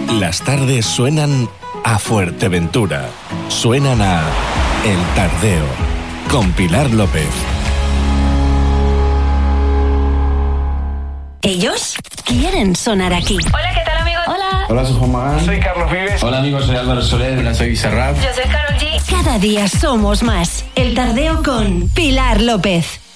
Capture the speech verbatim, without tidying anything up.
Las tardes suenan a Fuerteventura. Suenan a El Tardeo con Pilar López. Ellos quieren sonar aquí. Hola, ¿qué tal, amigos? Hola. Hola, soy Juan Magán. Soy Carlos Vives. Hola, amigos, soy Álvaro Soler. Hola, soy Bizarrap. Yo soy Karol G. Cada día somos más. El Tardeo con Pilar López.